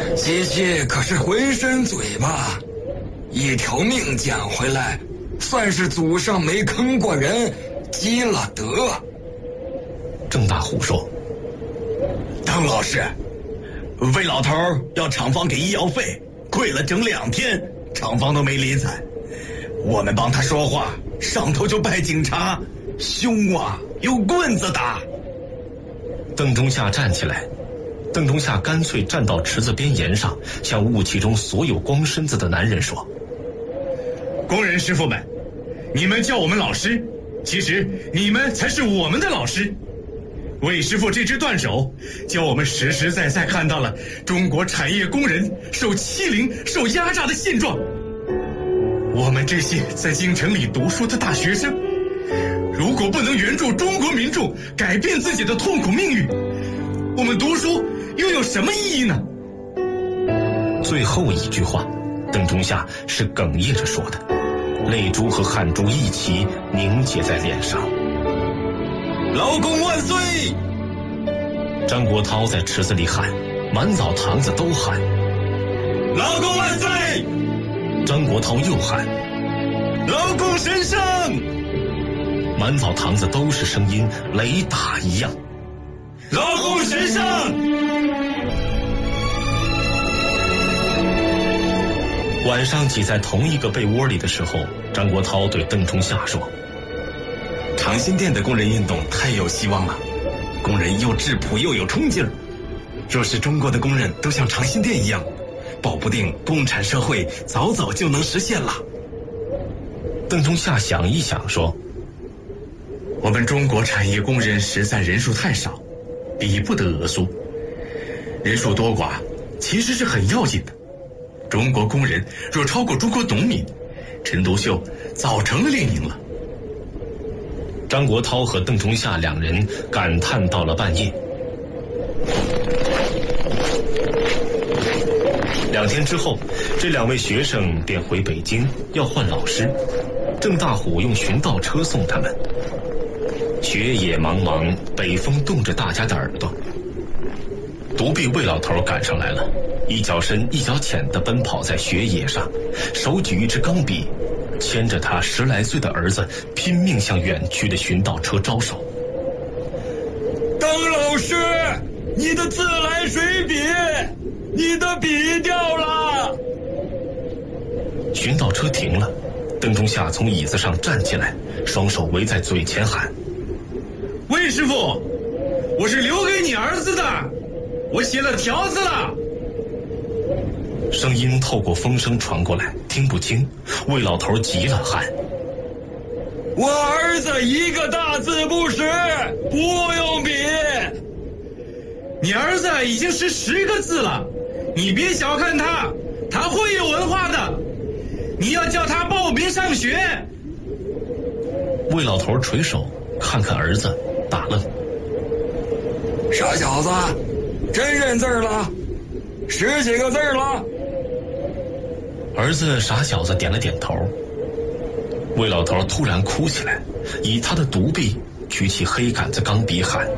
机器可是浑身嘴巴，一条命捡回来，算是祖上没坑过人，积了德。 郑大虎说： 邓老师，魏老头要厂方给医药费，跪了整2天，厂方都没理睬。我们帮他说话，上头就派警察，凶啊，用棍子打。 邓中夏站起来，邓中夏干脆站到池子边沿上，向雾气中所有光身子的男人说： 工人师傅们，你们叫我们老师，其实你们才是我们的老师。魏师傅这只断手，叫我们实实在在看到了中国产业工人受欺凌、受压榨的现状。我们这些在京城里读书的大学生，如果不能援助中国民众改变自己的痛苦命运，我们读书又有什么意义呢？ 最后一句话，邓中夏是哽咽着说的，泪珠和汗珠一起凝结在脸上。 劳工万岁！ 张国焘在池子里喊，满澡堂子都喊劳工万岁！ 张国焘又喊劳工神圣！ 满澡堂子都是声音，雷打一样。 劳工神圣！ 晚上挤在同一个被窝里的时候，张国焘对邓中夏说： 长辛店的工人运动太有希望了，工人又质朴又有冲劲儿。若是中国的工人都像长辛店一样，保不定共产社会早早就能实现了。 邓中夏想一想说： 我们中国产业工人实在人数太少，比不得俄苏。人数多寡其实是很要紧的。中国工人若超过中国农民，陈独秀早成了列宁了。 张国焘和邓中夏两人感叹到了半夜。2天之后，这2位学生便回北京要换老师，郑大虎用巡道车送他们。雪野茫茫，北风冻着大家的耳朵。独臂魏老头赶上来了，一脚深一脚浅地奔跑在雪野上，手举一支钢笔，牵着他10来岁的儿子，拼命向远去的巡道车招手。 邓老师，你的自来水笔，你的笔掉了。 巡道车停了，邓中夏从椅子上站起来，双手围在嘴前喊： 魏师傅，我是留给你儿子的，我写了条子了。 声音透过风声传过来，听不清。魏老头急了，喊： 我儿子一个大字不识，不用笔。 你儿子已经识10个字了，你别小看他，他会有文化的，你要叫他报名上学。 魏老头垂手看看儿子，打愣： 傻小子，真认字了？10几个字了？ 儿子傻小子点了点头。魏老头突然哭起来，以他的独臂举起黑杆子钢笔喊：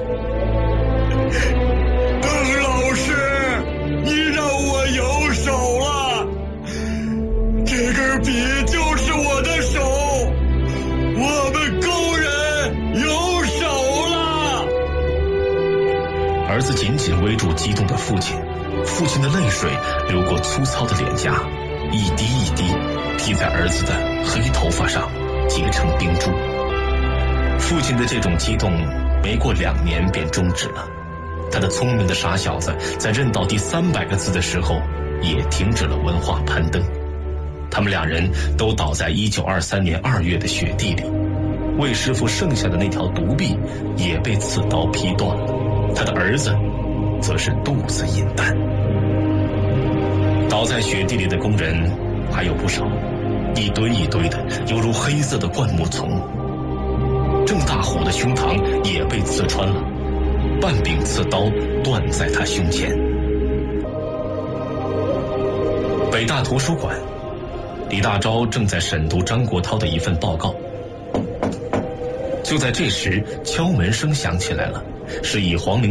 邓老师，你让我有手了，这根笔就是我的手，我们工人有手了。 儿子紧紧围住激动的父亲，父亲的泪水流过粗糙的脸颊，一滴一滴滴在儿子的黑头发上，结成冰珠。父亲的这种激动没过2年便终止了，他的聪明的傻小子在认到第300个字的时候也停止了文化攀登。他们2人都倒在1923年2月的雪地里，魏师傅剩下的那条独臂也被刺刀劈断了，他的儿子则是肚子饮弹。倒在雪地里的工人还有不少，一堆一堆的，犹如黑色的灌木丛。郑大虎的胸膛也被刺穿了，半柄刺刀断在他胸前。北大图书馆，李大钊正在审读张国焘的一份报告。就在这时，敲门声响起来了，是以黄陵